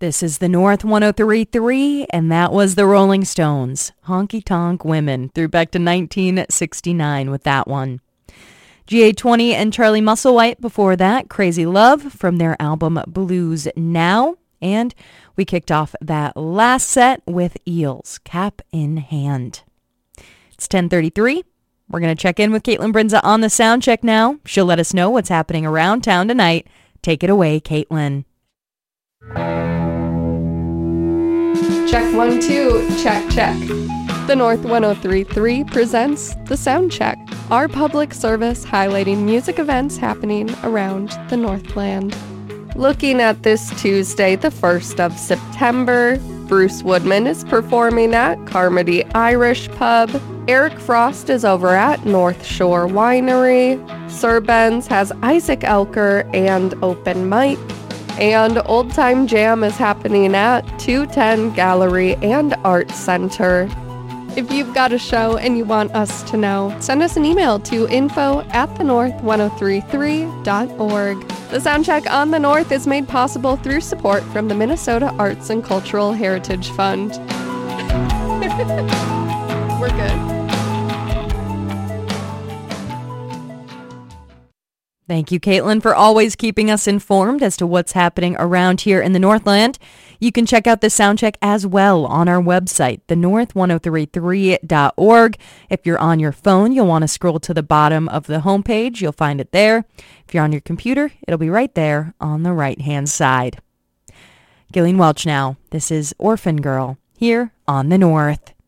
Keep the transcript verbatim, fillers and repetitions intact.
This is the North one oh three point three, and that was the Rolling Stones. Honky Tonk Women, through back to nineteen sixty-nine with that one. G A twenty and Charlie Musselwhite before that, Crazy Love from their album Blues Now. And we kicked off that last set with Eels, Cap in Hand. It's ten thirty-three. We're going to check in with Caitlin Brinza on the sound check now. She'll let us know what's happening around town tonight. Take it away, Caitlin. Check one, two, check, check. The North one oh three point three presents The Sound Check, our public service highlighting music events happening around the Northland. Looking at this Tuesday, the first of September, Bruce Woodman is performing at Carmody Irish Pub. Eric Frost is over at North Shore Winery. Sir Ben's has Isaac Elker and open mic. And Old Time Jam is happening at two ten Gallery and Art Center. If you've got a show and you want us to know, send us an email to info at the north one oh three three dot org. The Soundcheck on the North is made possible through support from the Minnesota Arts and Cultural Heritage Fund. We're good. Thank you, Caitlin, for always keeping us informed as to what's happening around here in the Northland. You can check out the Soundcheck as well on our website, the north one oh three three dot org. If you're on your phone, you'll want to scroll to the bottom of the homepage. You'll find it there. If you're on your computer, it'll be right there on the right-hand side. Gillian Welch now. This is Orphan Girl here on the North.